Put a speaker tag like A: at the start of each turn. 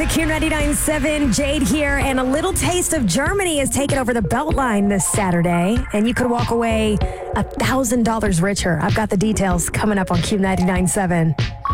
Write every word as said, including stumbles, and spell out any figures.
A: The Q ninety-nine point seven, Jade here, and a little taste of Germany is taking over the Beltline this Saturday, and you could walk away one thousand dollars richer. I've got the details coming up on Q ninety-nine point seven.